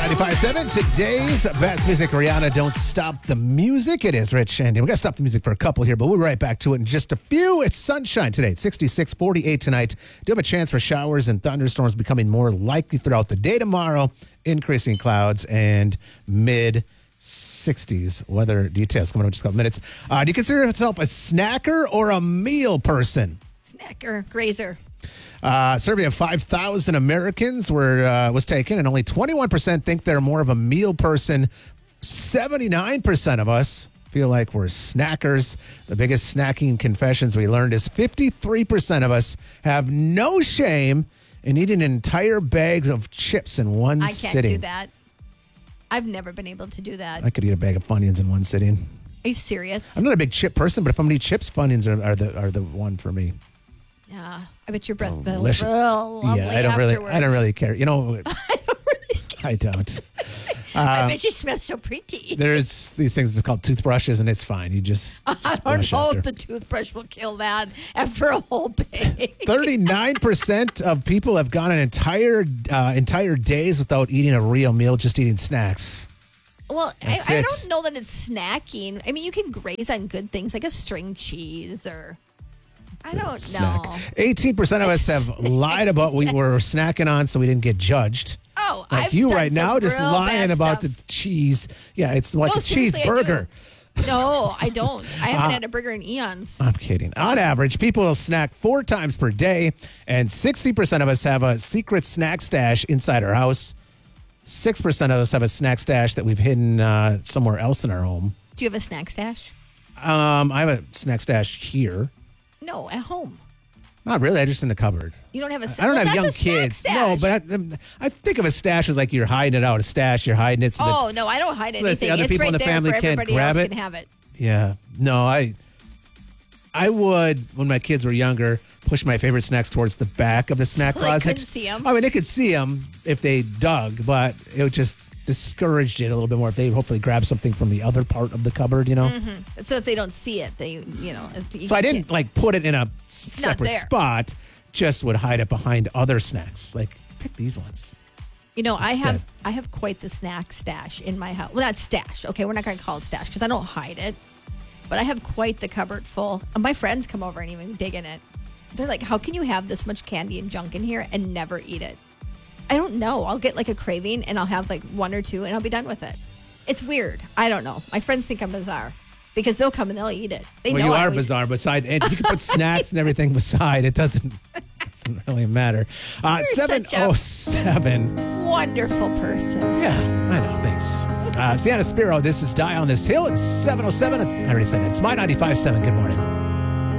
95.7, today's best music. Rihanna, Don't Stop the Music. It is Rich Andy. We got to stop the music for a couple here, but we'll be right back to it in just a few. It's sunshine today. It's 66, 48 tonight. Do have a chance for showers and thunderstorms becoming more likely throughout the day tomorrow. Increasing clouds and mid-60s. Weather details coming up in just a couple minutes. Do you consider yourself a snacker or a meal person? Snacker, grazer. Survey of 5,000 Americans was taken, and only 21% think they're more of a meal person. 79% of us feel like we're snackers. The biggest snacking confessions we learned is 53% of us have no shame in eating entire bags of chips in one sitting. I can't do that. I've never been able to do that. I could eat a bag of Funyuns in one sitting. Are you serious? I'm not a big chip person, but if I'm going to eat chips, Funyuns are the one for me. Yeah, I bet your breast feels Delicious. real lovely I don't afterwards. really care. You know, I don't really care. I don't. I bet you smell so pretty. There's these things that's called toothbrushes, and it's fine. You just I don't brush know after. if the toothbrush will kill that after a whole bag. 39% of people have gone an entire days without eating a real meal, just eating snacks. Well, That's I it. don't know that it's snacking. I mean, you can graze on good things like a string cheese or... I don't Snack. know. 18% of us have lied about we were snacking on so we didn't get judged. Oh, Like I've you done right now, some just real lying bad about stuff. the cheese. Yeah, it's like No, a seriously, I cheeseburger. do. No, I don't. I haven't had a burger in eons. I'm kidding. On average, people will snack 4 times per day, and 60% of us have a secret snack stash inside our house. 6% of us have a snack stash that we've hidden somewhere else in our home. Do you have a snack stash? I have a snack stash here. No, at home. Not really. I just in the cupboard. You don't have a I don't have that's young a snack kids. stash. No, but I think of a stash as like you're hiding it out. A stash, you're hiding it. So that, Oh, no, I don't hide that the anything. other It's people right in the there family for can't everybody grab else it? can have it. yeah. No, I would, when my kids were younger, push my favorite snacks towards the back of the snack So they closet. couldn't see 'em? I mean, they could see them if they dug, but it would just discouraged it a little bit more if they hopefully grab something from the other part of the cupboard, you know? So if they don't see it, they, if you So I didn't get- like put it in a not separate there. spot, just would hide it behind other snacks. Like, pick these ones. I have quite the snack stash in my house. Well, not stash. Okay, we're not going to call it stash because I don't hide it. But I have quite the cupboard full. And my friends come over and even dig in it. They're like, how can you have this much candy and junk in here and never eat it? I don't know. I'll get like a craving and I'll have like 1 or 2 and I'll be done with it. It's weird. I don't know. My friends think I'm bizarre because they'll come and they'll eat it. They Well, know you I are always- bizarre beside, and you can put snacks and everything beside. It doesn't really matter. such a- 7:07. Wonderful person. Yeah, I know. Thanks. Sienna Spiro, this is Die on This Hill. It's 7:07. I already said it. It's my 95.7. Good morning.